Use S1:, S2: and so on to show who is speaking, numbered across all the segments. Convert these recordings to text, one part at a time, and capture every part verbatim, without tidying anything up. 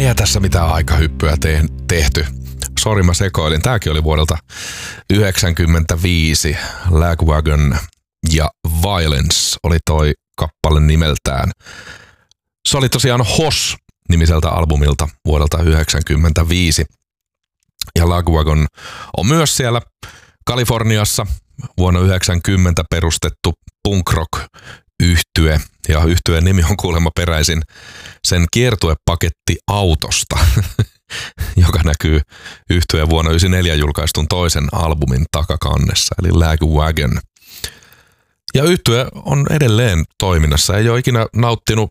S1: eihän tässä mitään aikahyppyä te- tehty. Sori, mä sekoilin. Tääkin oli vuodelta yhdeksänkymmentäviisi. Lagwagon ja Violence oli toi kappale nimeltään. Se oli tosiaan Hoss-nimiseltä albumilta vuodelta yhdeksänkymmentäviisi. Ja Lagwagon on myös siellä Kaliforniassa vuonna yhdeksänkymmentä perustettu punk rock yhtye. Ja yhtyeen nimi on kuulemma peräisin sen kiertuepaketti autosta, joka näkyy yhtyeen vuonna yhdeksänkymmentäneljä julkaistun toisen albumin takakannessa, eli Lagwagon. Ja yhtye on edelleen toiminnassa. Ei ole ikinä nauttinut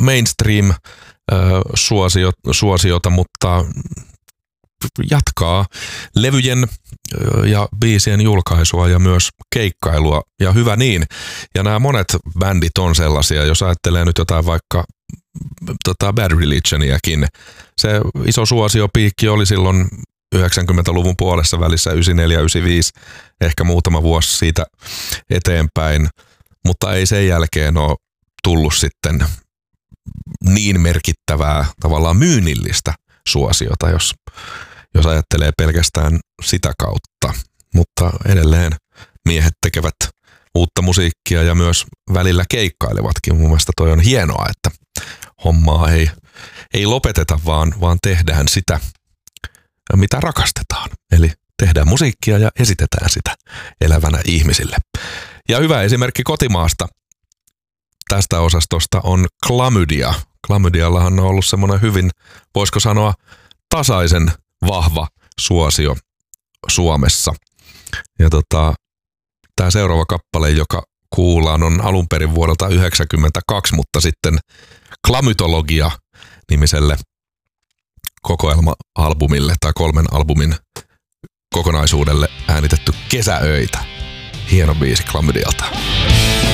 S1: mainstream-suosiota, mutta jatkaa levyjen ja biisien julkaisua ja myös keikkailua, ja hyvä niin. Ja nämä monet bändit on sellaisia, jos ajattelee nyt jotain vaikka tota Bad Religioniakin. Se iso suosiopiikki oli silloin yhdeksänkymmentäluvun puolessa välissä, yhdeksänkymmentäneljä yhdeksänkymmentäviisi, ehkä muutama vuosi siitä eteenpäin, mutta ei sen jälkeen ole tullut sitten niin merkittävää tavallaan myynnillistä suosiota, jos, jos ajattelee pelkästään sitä kautta. Mutta edelleen miehet tekevät uutta musiikkia ja myös välillä keikkailevatkin. Mun mielestä toi on hienoa, että hommaa ei, ei lopeteta, vaan, vaan tehdään sitä, mitä rakastetaan. Eli tehdään musiikkia ja esitetään sitä elävänä ihmisille. Ja hyvä esimerkki kotimaasta tästä osastosta on Klamydia. Klamydiallahan on ollut semmoinen hyvin, voisiko sanoa, tasaisen vahva suosio Suomessa. Ja tota, tämä seuraava kappale, joka kuullaan, on alun perin vuodelta yhdeksänkymmentäkaksi, mutta sitten Klamytologia-nimiselle kokoelma-albumille tai kolmen albumin kokonaisuudelle äänitetty Kesäöitä. Hieno biisi Klamydialta.